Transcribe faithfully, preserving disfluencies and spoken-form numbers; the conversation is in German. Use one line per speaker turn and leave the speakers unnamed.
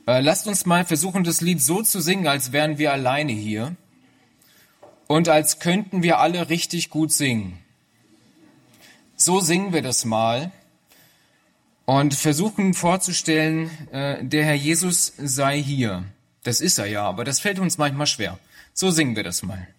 Äh, lasst uns mal versuchen, das Lied so zu singen, als wären wir alleine hier und als könnten wir alle richtig gut singen. So singen wir das mal und versuchen vorzustellen, äh, der Herr Jesus sei hier. Das ist er ja, aber das fällt uns manchmal schwer. So singen wir das mal.